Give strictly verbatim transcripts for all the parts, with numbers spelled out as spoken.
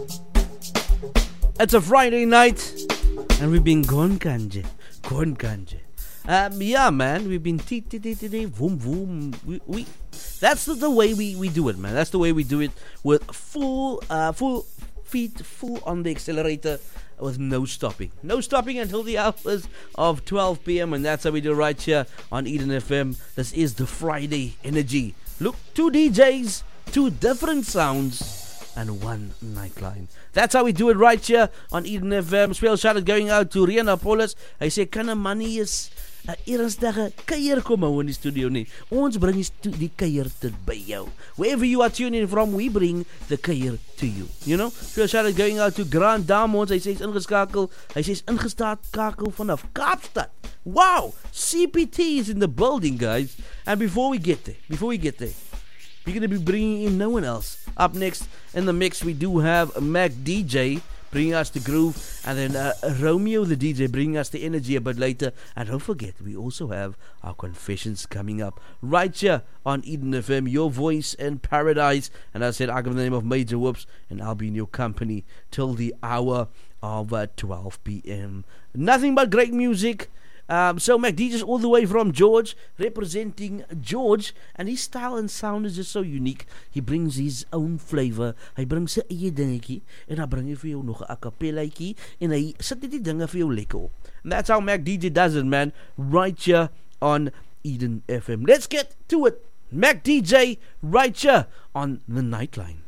It's a Friday night, and we've been gone kanje, gone kanje. Um, yeah, man, we've been tee tee tee tee boom boom. We, we that's the, the way we, we do it, man. That's the way we do it with full uh full feet full on the accelerator with no stopping, no stopping until the hours of twelve p.m. and that's how we do right here on Eden F M. This is the Friday energy. Look, two D Js, two different sounds, and one nightline. That's how we do it right here on Eden F M. Special shout out going out to Rian Apollos. Hy sê kan 'n manie is 'n ernstige kuier kom hou in die studio nie. Ons bring die, stu- die kuier tot by jou. Wherever you are tuning from, we bring the kuier to you. You know? Special shout out going out to Grand Damons. Hy sê hy's ingeskakel. Hy sê hy's ingestakel vanaf Kaapstad. Wow! C P T is in the building, guys. And before we get there, before we get there, we're going to be bringing in no one else. Up next in the mix, we do have Mac D J bringing us the groove, and then uh, Romeo the D J bringing us the energy a bit later. And don't forget, we also have our confessions coming up right here on Eden F M, your voice in paradise. And as I said, I give the name of Major Whoops, and I'll be in your company till the hour of uh, twelve p.m. Nothing but great music. Um, so Mac D J's all the way from George, representing George, and his style and sound is just so unique. He brings his own flavor. Hy bring sy eie dingetjie, en dan bring hy vir jou nog 'n a cappellaatjie, en hy sit net die dinge vir jou lekker op. And that's how Mac D J does it, man, right here on Eden F M. Let's get to it. Mac D J right here on the Nightline.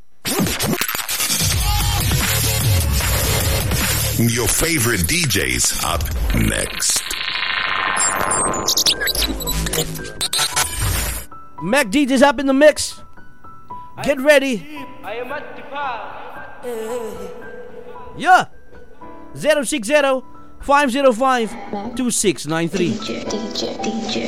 Your favorite D Js up next. Mac D J's up in the mix. Get ready. Yeah. zero six zero, five zero five, two six nine three. D J, D J, D J.